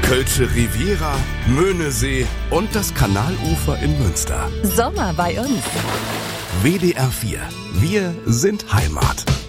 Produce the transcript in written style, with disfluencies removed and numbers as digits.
Kölsche Riviera, Möhnesee und das Kanalufer in Münster. Sommer bei uns. WDR 4. Wir sind Heimat.